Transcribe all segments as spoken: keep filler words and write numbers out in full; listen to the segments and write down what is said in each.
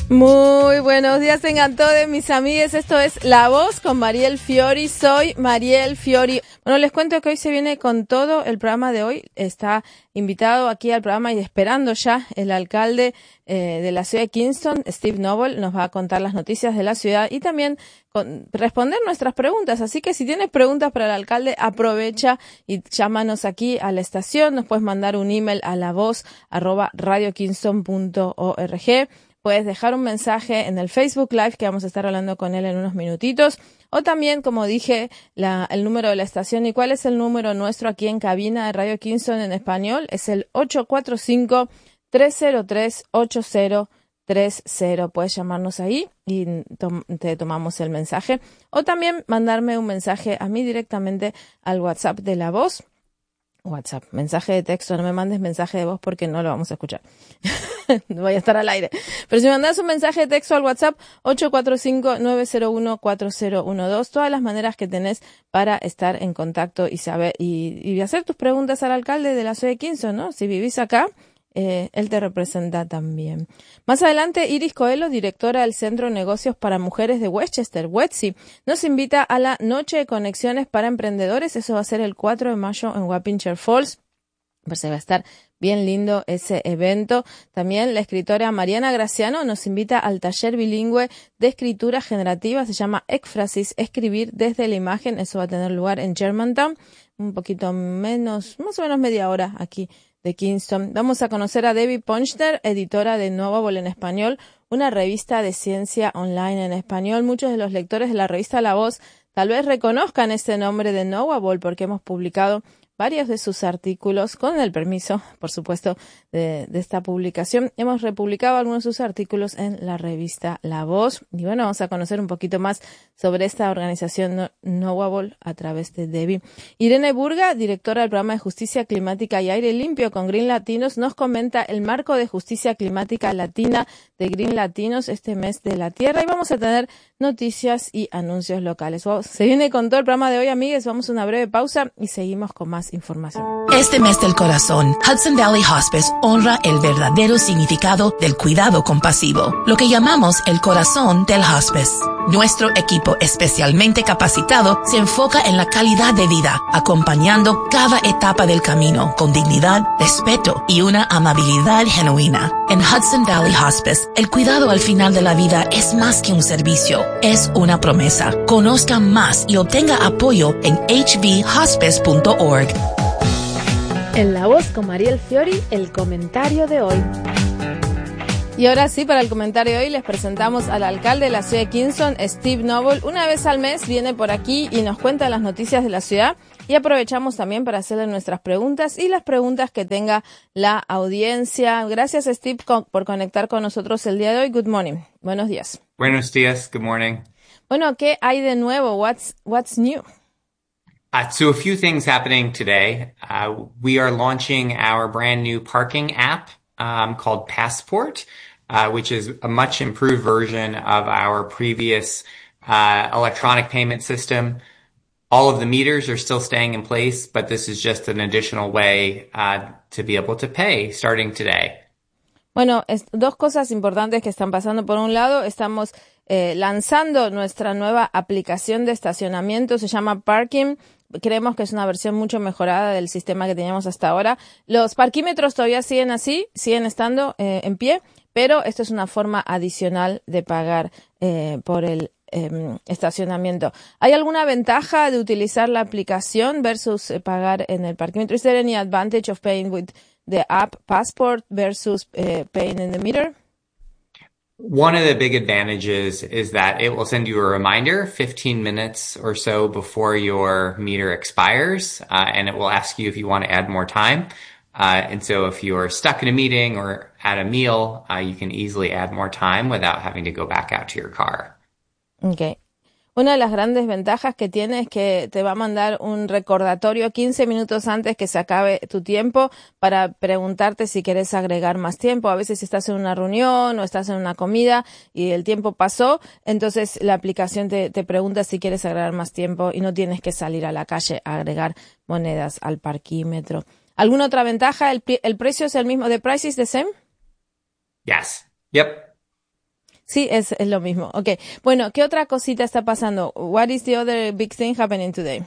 Muy buenos días, tengan todos mis amigues. Esto es La Voz con Mariel Fiori. Soy Mariel Fiori. Bueno, les cuento que hoy se viene con todo. El programa de hoy está invitado aquí al programa y esperando ya el alcalde eh, de la ciudad de Kingston, Steve Noble, nos va a contar las noticias de la ciudad y también con, responder nuestras preguntas. Así que si tienes preguntas para el alcalde, aprovecha y llámanos aquí a la estación. Nos puedes mandar un email a la voz arroba radio kingston punto org. Puedes dejar un mensaje en el Facebook Live que vamos a estar hablando con él en unos minutitos. O también, como dije, la, el número de la estación. ¿Y cuál es el número nuestro aquí en cabina de Radio Kingston en español? Es el ocho cuatro cinco, tres cero tres, ocho cero tres cero. Puedes llamarnos ahí y to- te tomamos el mensaje. O también mandarme un mensaje a mí directamente al WhatsApp de La Voz. WhatsApp, mensaje de texto, no me mandes mensaje de voz porque no lo vamos a escuchar. No voy a estar al aire. Pero si me mandas un mensaje de texto al WhatsApp, ocho cuatro cinco, nueve cero uno, cuatro cero uno dos, todas las maneras que tenés para estar en contacto y saber y, y hacer tus preguntas al alcalde de la ciudad de Kingston, ¿no? Si vivís acá, eh, él te representa también. Más adelante, Iris Coelho, directora del Centro de Negocios para Mujeres de Westchester, WETSI, nos invita a la Noche de Conexiones para Emprendedores. Eso va a ser el cuatro de mayo en Wappingers Falls. Pues va a estar bien lindo ese evento. También la escritora Mariana Graciano nos invita al taller bilingüe de escritura generativa. Se llama Ekphrasis, escribir desde la imagen. Eso va a tener lugar en Germantown, un poquito menos, más o menos media hora aquí de Kingston. Vamos a conocer a Debbie Ponchner, editora de Knowable en español, una revista de ciencia online en español. Muchos de los lectores de la revista La Voz tal vez reconozcan este nombre de Knowable porque hemos publicado varios de sus artículos, con el permiso, por supuesto, de, de esta publicación. Hemos republicado algunos de sus artículos en la revista La Voz. Y bueno, vamos a conocer un poquito más sobre esta organización Knowable a través de Debbie. Irene Burga, directora del programa de Justicia Climática y Aire Limpio con Green Latinos, nos comenta el marco de justicia climática latina de Green Latinos este mes de la Tierra. Y vamos a tener noticias y anuncios locales. Wow, se viene con todo el programa de hoy, amigues. Vamos a una breve pausa y seguimos con más información. Este mes del corazón, Hudson Valley Hospice honra el verdadero significado del cuidado compasivo, lo que llamamos el corazón del hospice. Nuestro equipo especialmente capacitado se enfoca en la calidad de vida, acompañando cada etapa del camino con dignidad, respeto y una amabilidad genuina. En Hudson Valley Hospice, el cuidado al final de la vida es más que un servicio, es una promesa. Conozca más y obtenga apoyo en h v hospice punto org. En La Voz con Mariel Fiori, el comentario de hoy. Y ahora sí, para el comentario de hoy les presentamos al alcalde de la ciudad de Kingston, Steve Noble. Una vez al mes viene por aquí y nos cuenta las noticias de la ciudad y aprovechamos también para hacerle nuestras preguntas y las preguntas que tenga la audiencia. Gracias, Steve, por conectar con nosotros el día de hoy. Good morning. Buenos días. Buenos días. Good morning. Bueno, ¿qué hay de nuevo? What's, what's new? Uh, so a few things happening today. Uh, we are launching our brand new parking app um, called Passport, uh, which is a much improved version of our previous uh, electronic payment system. All of the meters are still staying in place, but this is just an additional way uh, to be able to pay starting today. Bueno, es, dos cosas importantes que están pasando. Por un lado, estamos eh, lanzando nuestra nueva aplicación de estacionamiento, se llama Parking. Creemos que es una versión mucho mejorada del sistema que teníamos hasta ahora. Los parquímetros todavía siguen así, siguen estando eh, en pie, pero esto es una forma adicional de pagar eh, por el eh, estacionamiento. ¿Hay alguna ventaja de utilizar la aplicación versus eh, pagar en el parquímetro? ¿Is there any advantage of paying with the app Passport versus uh, paying in the meter? One of the big advantages is that it will send you a reminder fifteen minutes or so before your meter expires, uh, and it will ask you if you want to add more time. Uh, and so if you're stuck in a meeting or at a meal, uh, you can easily add more time without having to go back out to your car. Okay. Una de las grandes ventajas que tiene es que te va a mandar un recordatorio quince minutos antes que se acabe tu tiempo para preguntarte si quieres agregar más tiempo. A veces estás en una reunión o estás en una comida y el tiempo pasó, entonces la aplicación te, te pregunta si quieres agregar más tiempo y no tienes que salir a la calle a agregar monedas al parquímetro. ¿Alguna otra ventaja? ¿El, el precio es el mismo? ¿The price is the same? Yes. Yep. Sí, es, es lo mismo. Okay. Bueno, ¿qué otra cosita está pasando? What is the other big thing happening today?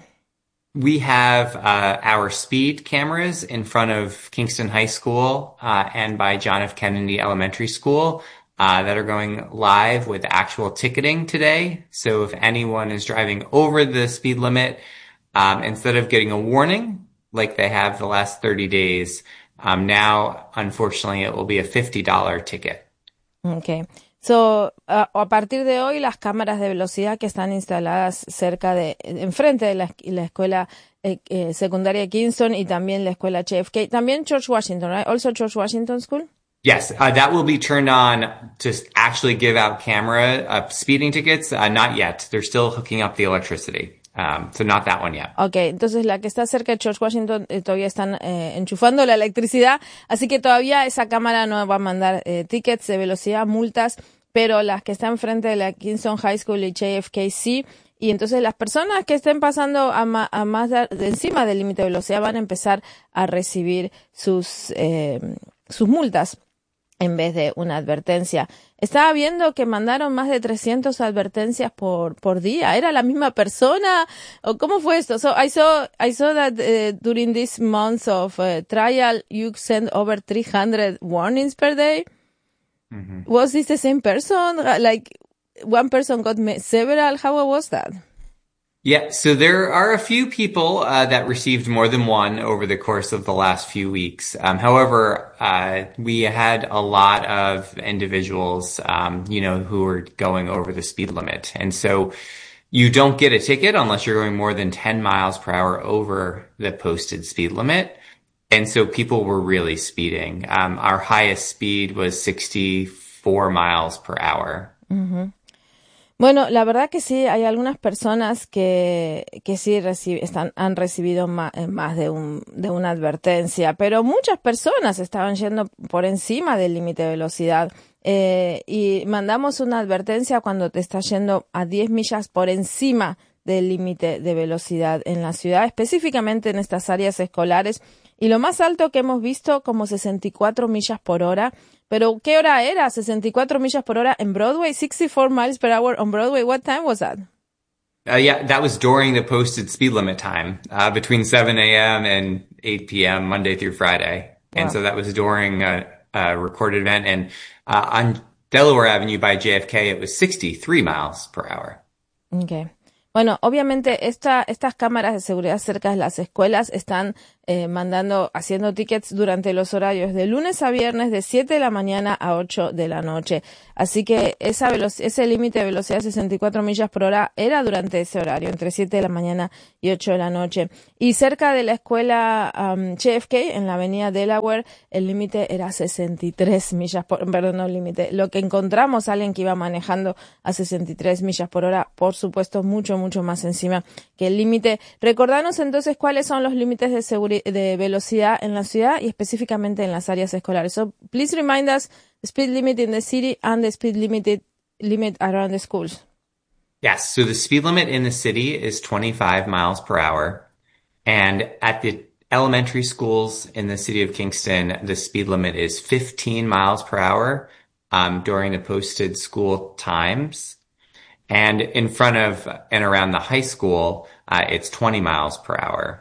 We have uh, our speed cameras in front of Kingston High School uh, and by John F. Kennedy Elementary School uh, that are going live with actual ticketing today. So if anyone is driving over the speed limit, um, instead of getting a warning like they have the last thirty days, um, now, unfortunately, it will be a fifty dollars ticket. Okay. So, uh, a partir de hoy, las cámaras de velocidad que están instaladas cerca de, enfrente de la, la escuela eh, eh, secundaria Kingston y también la escuela J F K, también George Washington, right? Also George Washington School? Yes, uh, that will be turned on to actually give out camera uh, speeding tickets. Uh, not yet. They're still hooking up the electricity. Um, so not that one yet. Okay, entonces la que está cerca de George Washington eh, todavía están eh, enchufando la electricidad, así que todavía esa cámara no va a mandar eh, tickets de velocidad, multas, pero las que están frente de la Kingston High School y J F K sí, y entonces las personas que estén pasando a, ma a más de, de encima del límite de velocidad van a empezar a recibir sus, eh, sus multas en vez de una advertencia. Estaba viendo que mandaron más de trescientas advertencias por por día. ¿Era la misma persona? ¿O cómo fue esto? So I saw I saw that uh, during this month of uh, trial you sent over three hundred warnings per day. Mm-hmm. Was this the same person? Like one person got several? How was that? Yeah, so there are a few people uh, that received more than one over the course of the last few weeks. Um, however, uh, we had a lot of individuals, um, you know, who were going over the speed limit. And so you don't get a ticket unless you're going more than ten miles per hour over the posted speed limit. And so people were really speeding. Um, our highest speed was sixty-four miles per hour. Mm-hmm. Bueno, la verdad que sí, hay algunas personas que, que sí recibe, están, han recibido más, más de, un, de una advertencia, pero muchas personas estaban yendo por encima del límite de velocidad. Eh, y mandamos una advertencia cuando te estás yendo a diez millas por encima del límite de velocidad en la ciudad, específicamente en estas áreas escolares. Y lo más alto que hemos visto, como sesenta y cuatro millas por hora. Pero, ¿qué hora era? sesenta y cuatro millas por hora en Broadway, sixty-four miles per hour on Broadway. What time was that? Uh, yeah, that was during the posted speed limit time, uh, between seven a.m. and eight p.m. Monday through Friday. Wow. And so that was during a, a recorded event. And uh, on Delaware Avenue by J F K, it was sixty-three miles per hour. Okay. Bueno, obviamente esta, estas cámaras de seguridad cerca de las escuelas están eh, mandando, haciendo tickets durante los horarios de lunes a viernes de siete de la mañana a ocho de la noche. Así que esa ese límite de velocidad de sesenta y cuatro millas por hora era durante ese horario, entre siete de la mañana y ocho de la noche. Y cerca de la escuela um, J F K, en la avenida Delaware, el límite era sesenta y tres millas por hora, perdón, no el límite. Lo que encontramos, alguien que iba manejando a sesenta y tres millas por hora, por supuesto, mucho, mucho más encima que el límite. Recordanos entonces cuáles son los límites de seguridad, de velocidad en la ciudad y específicamente en las áreas escolares. So, please remind us the speed limit in the city and the speed limit limit around the schools. Yes, so the speed limit in the city is twenty-five miles per hour. And at the elementary schools in the city of Kingston, the speed limit is fifteen miles per hour um, during the posted school times. And in front of and around the high school, uh, it's twenty miles per hour.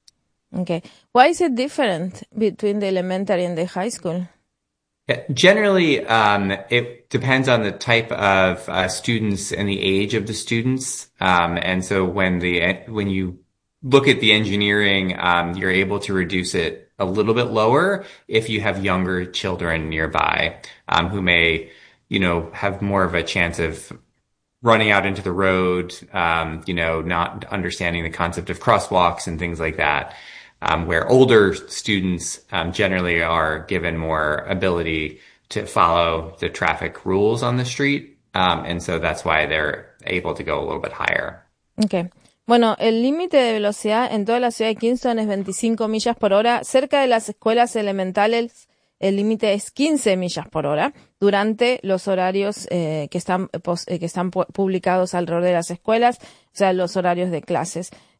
Okay. Why is it different between the elementary and the high school? Yeah, generally, um, it depends on the type of uh, students and the age of the students. Um, and so when the when you look at the engineering, um, you're able to reduce it a little bit lower if you have younger children nearby, um, who may, you know, have more of a chance of running out into the road, um, you know, not understanding the concept of crosswalks and things like that. Um, where older students um, generally are given more ability to follow the traffic rules on the street. Um, and so that's why they're able to go a little bit higher. Okay. Bueno, el límite de velocidad en toda la ciudad de Kingston es veinticinco millas por hora. Cerca de las escuelas elementales, el límite es quince millas por hora durante los horarios eh, que están, pos, eh, que están pu publicados alrededor de las escuelas, o sea, los horarios de clases.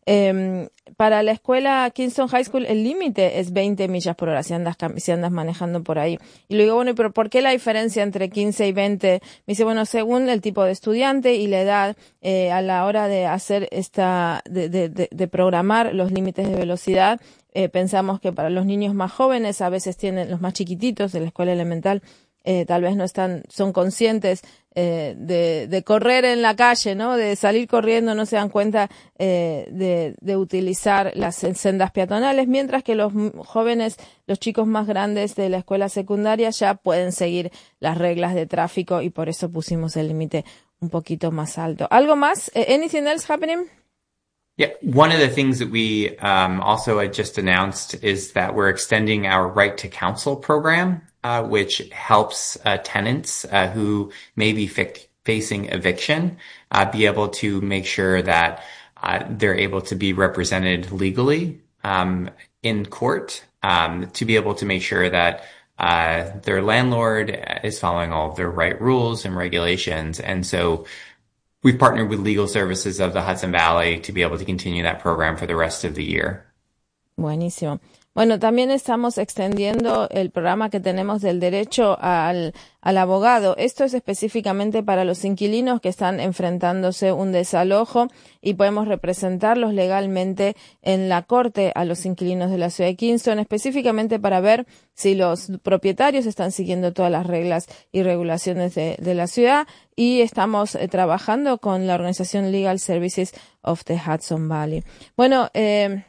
Eh, para la escuela Kingston High School el límite es veinte millas por hora si andas, si andas manejando por ahí. Y le digo, bueno, ¿pero por qué la diferencia entre quince y veinte? Me dice, bueno, según el tipo de estudiante y la edad, eh, a la hora de hacer esta, de, de, de, de programar los límites de velocidad, eh, pensamos que para los niños más jóvenes, a veces tienen los más chiquititos de la escuela elemental, Eh, tal vez no están, son conscientes eh, de, de correr en la calle, ¿no? De salir corriendo, no se dan cuenta eh, de, de utilizar las sendas peatonales, mientras que los jóvenes, los chicos más grandes de la escuela secundaria ya pueden seguir las reglas de tráfico y por eso pusimos el límite un poquito más alto. ¿Algo más? Uh, anything else happening? Yeah, one of the things that we um, also had just announced is that we're extending our Right to Counsel program, uh, which helps uh, tenants uh, who may be fic- facing eviction uh, be able to make sure that uh, they're able to be represented legally um, in court, um, to be able to make sure that uh, their landlord is following all of their right rules and regulations. And so we've partnered with Legal Services of the Hudson Valley to be able to continue that program for the rest of the year. Buenísimo. Bueno, también estamos extendiendo el programa que tenemos del derecho al, al abogado. Esto es específicamente para los inquilinos que están enfrentándose un desalojo y podemos representarlos legalmente en la corte a los inquilinos de la ciudad de Kingston, específicamente para ver si los propietarios están siguiendo todas las reglas y regulaciones de, de la ciudad. Y estamos eh, trabajando con la organización Legal Services of the Hudson Valley. Bueno, eh,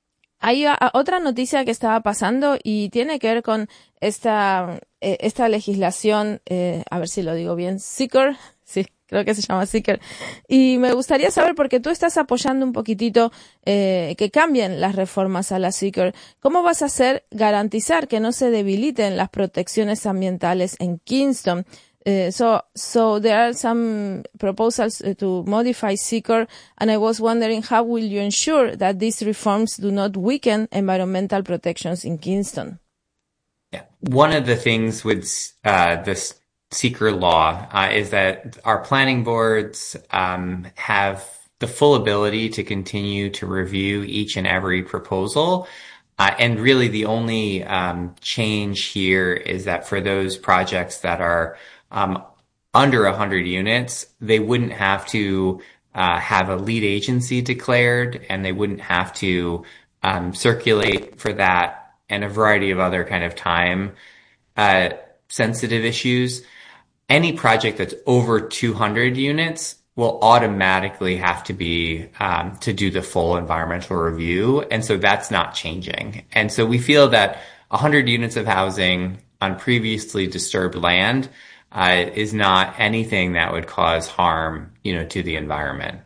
hay a, otra noticia que estaba pasando y tiene que ver con esta eh, esta legislación, eh, a ver si lo digo bien, Seeker, sí, creo que se llama Seeker. Y me gustaría saber, porque tú estás apoyando un poquitito eh, que cambien las reformas a la Seeker, ¿cómo vas a hacer garantizar que no se debiliten las protecciones ambientales en Kingston? Uh, so, so there are some proposals uh, to modify Seeker, and I was wondering how will you ensure that these reforms do not weaken environmental protections in Kingston? Yeah. One of the things with uh, this Seeker law uh, is that our planning boards um, have the full ability to continue to review each and every proposal. Uh, and really the only um, change here is that for those projects that are Um, under one hundred units, they wouldn't have to uh, have a lead agency declared, and they wouldn't have to um, circulate for that and a variety of other kind of time uh, sensitive issues. Any project that's over two hundred units will automatically have to be um, to do the full environmental review, and so that's not changing. And so we feel that one hundred units of housing on previously disturbed land Uh, is not anything that would cause harm, you know, to the environment.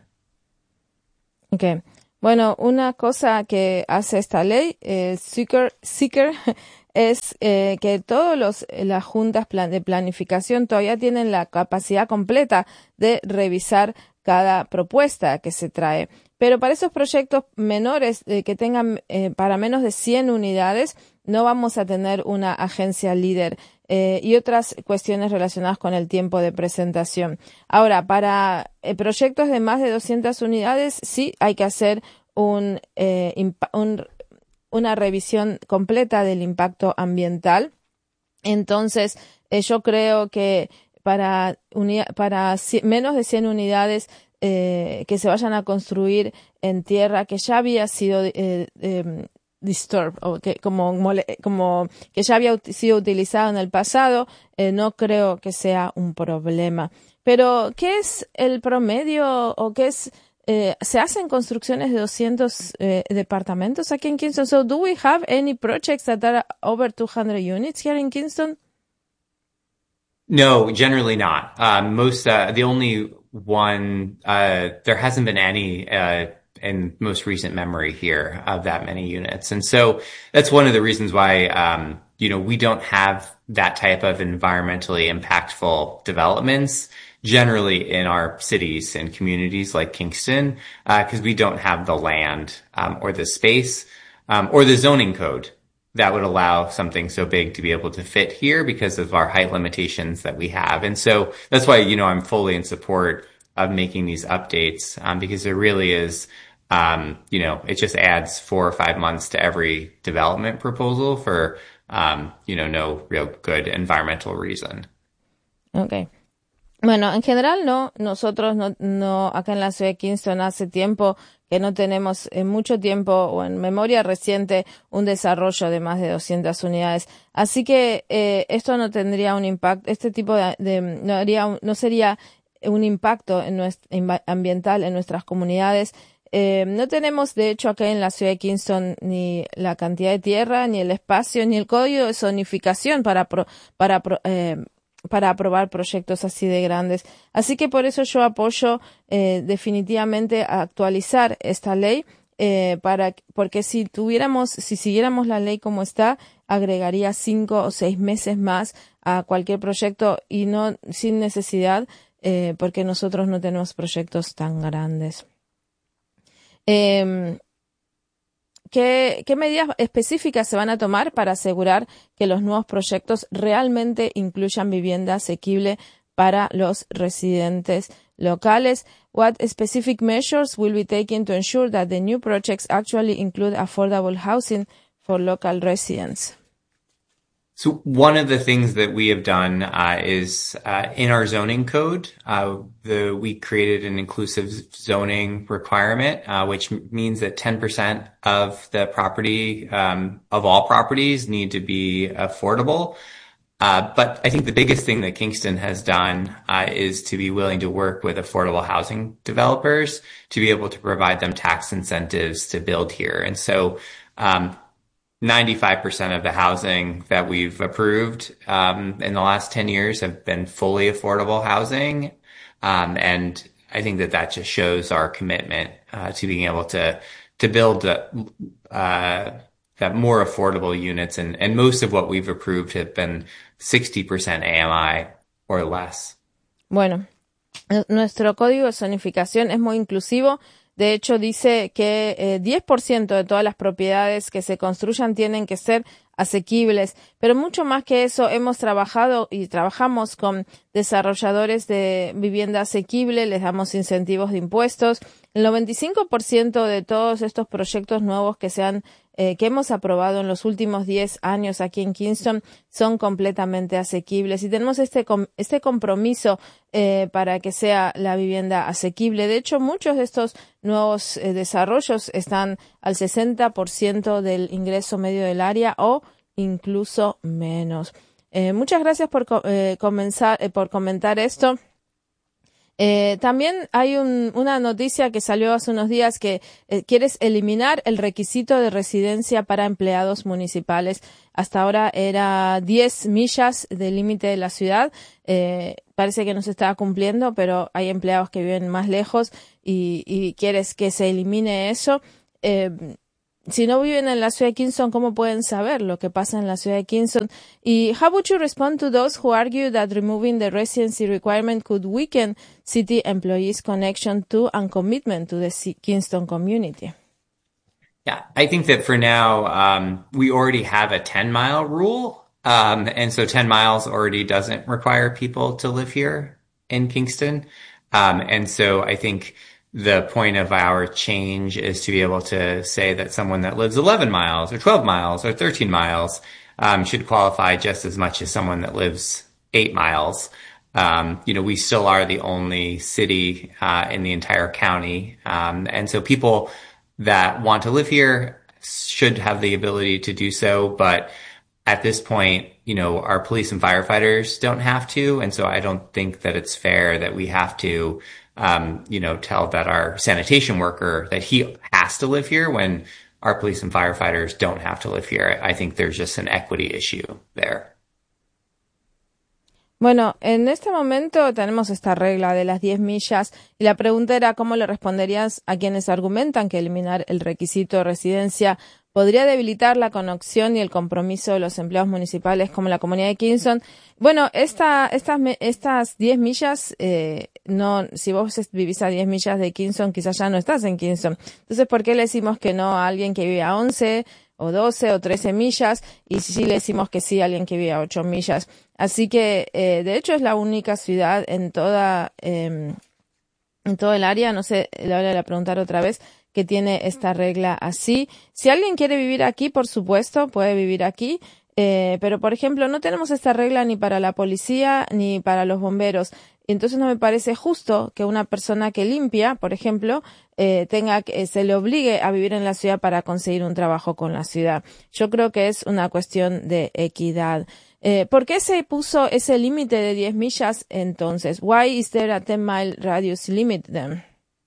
Okay. Bueno, una cosa que hace esta ley, eh, Seeker, Seeker es eh, que todos los las juntas plan, de planificación todavía tienen la capacidad completa de revisar cada propuesta que se trae. Pero para esos proyectos menores eh, que tengan eh, para menos de cien unidades, no vamos a tener una agencia líder eh, y otras cuestiones relacionadas con el tiempo de presentación. Ahora, para eh, proyectos de más de doscientas unidades, sí hay que hacer un, eh, un, una revisión completa del impacto ambiental. Entonces, eh, yo creo que para, uni- para c- menos de cien unidades eh, que se vayan a construir en tierra que ya había sido eh, eh, disturbed, o que como, como que ya había sido utilizado en el pasado, eh, no creo que sea un problema. Pero, ¿qué es el promedio o qué es? Eh, ¿Se hacen construcciones de doscientos eh, departamentos aquí en Kingston? So, do we have any projects that are over two hundred units here in Kingston? No, generally not. Um, most, uh, the only one, uh, there hasn't been any, uh, in most recent memory here of that many units. And so that's one of the reasons why, um, you know, we don't have that type of environmentally impactful developments generally in our cities and communities like Kingston, uh, cause we don't have the land, um, or the space, um, or the zoning code that would allow something so big to be able to fit here because of our height limitations that we have. And so that's why, you know, I'm fully in support of making these updates, um, because there really is um, you know, it just adds four or five months to every development proposal for, um, you know, no real good environmental reason. Okay. Bueno, en general no, nosotros no, no, acá en la ciudad de Kingston hace tiempo que no tenemos en mucho tiempo o en memoria reciente un desarrollo de más de doscientas unidades. Así que eh, esto no tendría un impacto, este tipo de, de no, haría un, no sería un impacto en nuestra, ambiental en nuestras comunidades. Eh, no tenemos, de hecho, acá en la ciudad de Kingston ni la cantidad de tierra, ni el espacio, ni el código de zonificación para, pro, para pro, eh, para aprobar proyectos así de grandes. Así que por eso yo apoyo eh, definitivamente a actualizar esta ley, eh, para, porque si tuviéramos, si siguiéramos la ley como está, agregaría cinco o seis meses más a cualquier proyecto y no sin necesidad, eh, porque nosotros no tenemos proyectos tan grandes. Eh, ¿Qué, ¿Qué medidas específicas se van a tomar para asegurar que los nuevos proyectos realmente incluyan vivienda asequible para los residentes locales? What specific measures will be taken to ensure that the new projects actually include affordable housing for local residents? So one of the things that we have done uh, is uh, in our zoning code, uh, the, we created an inclusive zoning requirement, uh, which means that ten percent of the property, um, of all properties need to be affordable. Uh, but I think the biggest thing that Kingston has done uh, is to be willing to work with affordable housing developers to be able to provide them tax incentives to build here. And so um ninety-five percent of the housing that we've approved um, in the last ten years have been fully affordable housing. Um, and I think that that just shows our commitment uh, to being able to to build uh, uh, that more affordable units. And, and most of what we've approved have been sixty percent A M I or less. Bueno, nuestro código de zonificación es muy inclusivo. De hecho, dice que eh, diez por ciento de todas las propiedades que se construyan tienen que ser asequibles, pero mucho más que eso, hemos trabajado y trabajamos con desarrolladores de vivienda asequible, les damos incentivos de impuestos. El noventa y cinco por ciento de todos estos proyectos nuevos que se han eh, que hemos aprobado en los últimos diez años aquí en Kingston son completamente asequibles y tenemos este com- este compromiso eh, para que sea la vivienda asequible. De hecho, muchos de estos nuevos eh, desarrollos están al sesenta por ciento del ingreso medio del área o incluso menos. Eh, muchas gracias por eh, comenzar eh, por comentar esto. Eh, también hay un, una noticia que salió hace unos días que eh, quieres eliminar el requisito de residencia para empleados municipales. Hasta ahora era diez millas del límite de la ciudad. Eh, parece que no se estaba cumpliendo, pero hay empleados que viven más lejos y, y quieres que se elimine eso. Eh, Si no viven en la ciudad de Kingston, ¿cómo pueden saber lo que pasa en la ciudad de Kingston? Y how would you respond to those who argue that removing the residency requirement could weaken city employees' connection to and commitment to the Kingston community? Yeah, I think that for now, um, we already have a ten mile rule. Um, and so ten miles already doesn't require people to live here in Kingston. Um, and so I think the point of our change is to be able to say that someone that lives eleven miles or twelve miles or thirteen miles um, should qualify just as much as someone that lives eight miles. Um, you know, we still are the only city uh, in the entire county. Um, and so people that want to live here should have the ability to do so. But at this point, you know, our police and firefighters don't have to. And so I don't think that it's fair that we have to Um, you know, tell that our sanitation worker that he has to live here when our police and firefighters don't have to live here. I think there's just an equity issue there. Bueno, en este momento tenemos esta regla de las diez millas y la pregunta era cómo le responderías a quienes argumentan que eliminar el requisito de residencia podría debilitar la conexión y el compromiso de los empleados municipales como la comunidad de Kingston. Bueno, esta, estas, estas diez millas, eh, no, si vos vivís a diez millas de Kingston, quizás ya no estás en Kingston. Entonces, ¿por qué le decimos que no a alguien que vive a once o doce o trece millas? Y sí le decimos que sí a alguien que vive a ocho millas. Así que, eh, de hecho, es la única ciudad en toda, eh, en todo el área. No sé, le voy a preguntar otra vez que tiene esta regla así. Si alguien quiere vivir aquí, por supuesto, puede vivir aquí. Eh, pero, por ejemplo, no tenemos esta regla ni para la policía ni para los bomberos. Entonces no me parece justo que una persona que limpia, por ejemplo, eh, tenga que, se le obligue a vivir en la ciudad para conseguir un trabajo con la ciudad. Yo creo que es una cuestión de equidad. Eh, ¿Por qué se puso ese límite de diez millas entonces? Why is there a ten mile radius limit then?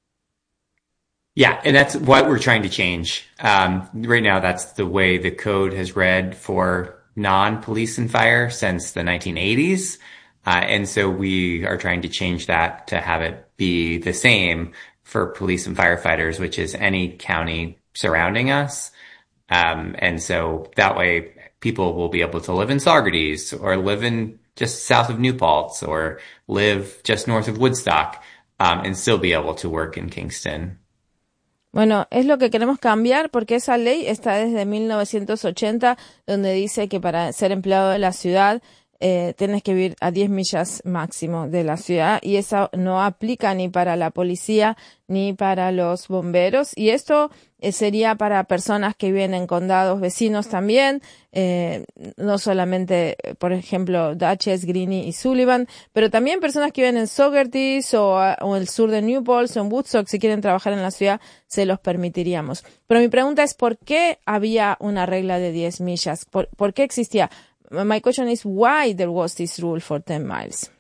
Yeah, and that's what we're trying to change. Um, right now, that's the way the code has read for non-police and fire since the nineteen eighties. Uh, and so we are trying to change that to have it be the same for police and firefighters, which is any county surrounding us. Um, and so that way people will be able to live in Saugerties or live in just south of New Paltz or live just north of Woodstock, um, and still be able to work in Kingston. Bueno, es lo que queremos cambiar porque esa ley está desde mil novecientos ochenta, donde dice que para ser empleado de la ciudad eh, tienes que vivir a diez millas máximo de la ciudad, y eso no aplica ni para la policía ni para los bomberos. Y esto eh, sería para personas que viven en condados vecinos también, eh, no solamente, por ejemplo, Dutchess, Greene y Sullivan, pero también personas que viven en Saugerties o, o el sur de New Paltz o en Woodstock. Si quieren trabajar en la ciudad, se los permitiríamos. Pero mi pregunta es, ¿por qué había una regla de diez millas? ¿Por, por qué existía? My question is why there was this rule for ten miles.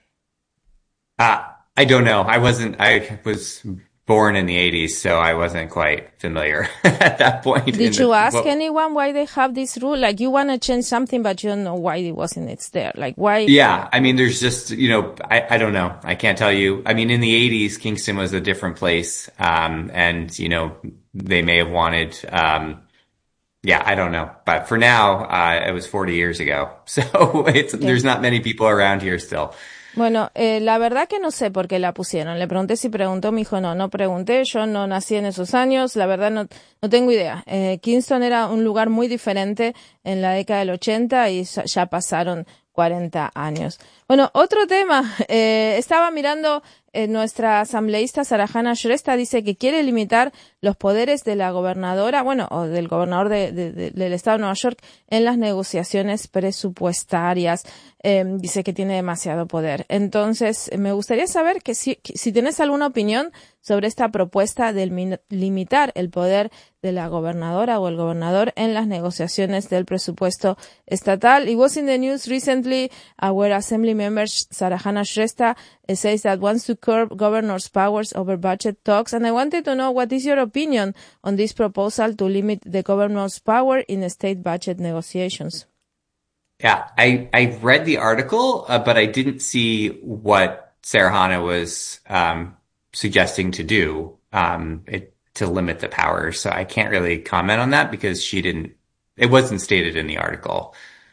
Uh, I don't know. I wasn't, I was born in the eighties, so I wasn't quite familiar at that point. Did you the, ask well, anyone why they have this rule? Like, you want to change something, but you don't know why it wasn't, it's there. Like, why? Yeah. I mean, there's just, you know, I, I don't know. I can't tell you. I mean, in the eighties, Kingston was a different place. Um, and, you know, they may have wanted, um, yeah, I don't know. But for now, uh, it was forty years ago. So it's, okay. There's not many people around here still. Bueno, eh, la verdad que no sé por qué la pusieron. Le pregunté si preguntó, me dijo no, no pregunté, yo no nací en esos años, la verdad no, no tengo idea. Eh, Kingston era un lugar muy diferente en la década del ochenta y ya pasaron cuarenta años. Bueno, otro tema, eh, estaba mirando eh, nuestra asambleísta Sarahana Shrestha, dice que quiere limitar los poderes de la gobernadora, bueno, o del gobernador de, de, de, del estado de Nueva York en las negociaciones presupuestarias. Eh, dice que tiene demasiado poder. Entonces, me gustaría saber que si, que si tienes alguna opinión sobre esta propuesta de min- limitar el poder de la gobernadora o el gobernador en las negociaciones del presupuesto estatal. It was in the news recently uh, where Assembly member Sarahana Shrestha uh, says that wants to curb governor's powers over budget talks, and I wanted to know what is your opinion on this proposal to limit the governor's power in state budget negotiations. Yeah, I, I read the article, uh, but I didn't see what Sarahana was um, suggesting to do um, it, to limit the powers. So I can't really comment on that because she didn't, it wasn't stated in the article.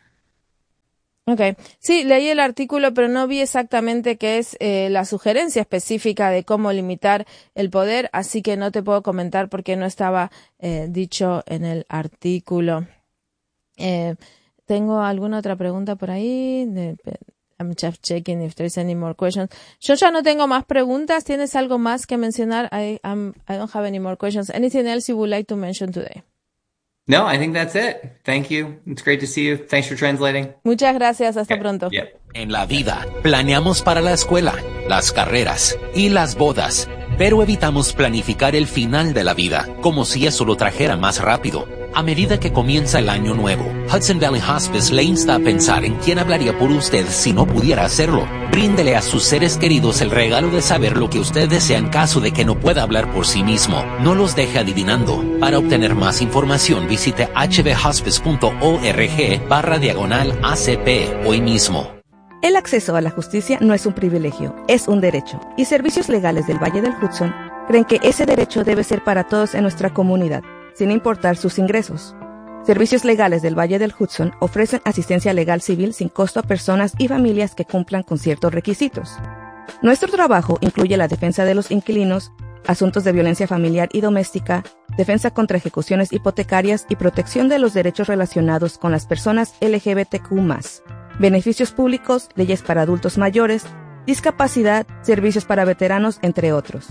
Okay. Sí, leí el artículo, pero no vi exactamente qué es eh, la sugerencia específica de cómo limitar el poder, así que no te puedo comentar porque no estaba eh, dicho en el artículo. Eh, ¿Tengo alguna otra pregunta por ahí? I'm just checking if there's any more questions. Yo ya no tengo más preguntas. ¿Tienes algo más que mencionar? I, I'm, I don't have any more questions. Anything else you would like to mention today? No, I think that's it. Thank you. It's great to see you. Thanks for translating. Muchas gracias. Hasta yeah. pronto. Yeah. En la vida, planeamos para la escuela, las carreras y las bodas, pero evitamos planificar el final de la vida, como si eso lo trajera más rápido. A medida que comienza el año nuevo, Hudson Valley Hospice le insta a pensar en quién hablaría por usted si no pudiera hacerlo. Bríndele a sus seres queridos el regalo de saber lo que usted desea en caso de que no pueda hablar por sí mismo. No los deje adivinando. Para obtener más información, visite hvhospice.org barra diagonal ACP hoy mismo. El acceso a la justicia no es un privilegio, es un derecho. Y Servicios Legales del Valle del Hudson creen que ese derecho debe ser para todos en nuestra comunidad, sin importar sus ingresos. Servicios Legales del Valle del Hudson ofrecen asistencia legal civil sin costo a personas y familias que cumplan con ciertos requisitos. Nuestro trabajo incluye la defensa de los inquilinos, asuntos de violencia familiar y doméstica, defensa contra ejecuciones hipotecarias y protección de los derechos relacionados con las personas L G B T Q más, beneficios públicos, leyes para adultos mayores, discapacidad, servicios para veteranos, entre otros.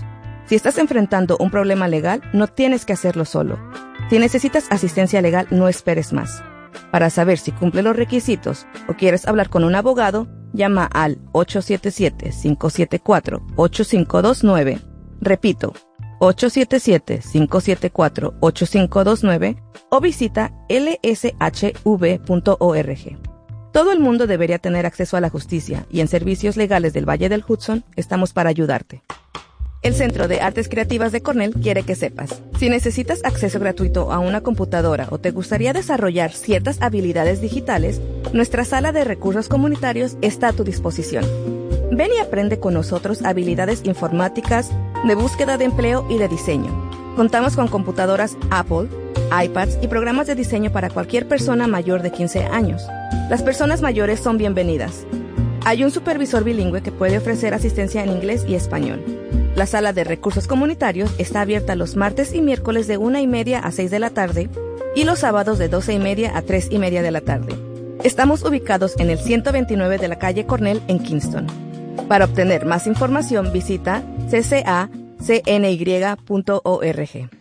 Si estás enfrentando un problema legal, no tienes que hacerlo solo. Si necesitas asistencia legal, no esperes más. Para saber si cumple los requisitos o quieres hablar con un abogado, llama al ocho siete siete, cinco siete cuatro, ocho cinco dos nueve. Repito, ocho siete siete, cinco siete cuatro, ocho cinco dos nueve o visita l s h v punto org. Todo el mundo debería tener acceso a la justicia y en Servicios Legales del Valle del Hudson estamos para ayudarte. El Centro de Artes Creativas de Cornell quiere que sepas, si necesitas acceso gratuito a una computadora o te gustaría desarrollar ciertas habilidades digitales, nuestra sala de recursos comunitarios está a tu disposición. Ven y aprende con nosotros habilidades informáticas, de búsqueda de empleo y de diseño. Contamos con computadoras Apple, iPads y programas de diseño para cualquier persona mayor de quince años. Las personas mayores son bienvenidas. Hay un supervisor bilingüe que puede ofrecer asistencia en inglés y español. La sala de recursos comunitarios está abierta los martes y miércoles de una y media a seis de la tarde y los sábados de doce y media a tres y media de la tarde. Estamos ubicados en el ciento veintinueve de la calle Cornell en Kingston. Para obtener más información visita c c a c n y punto org.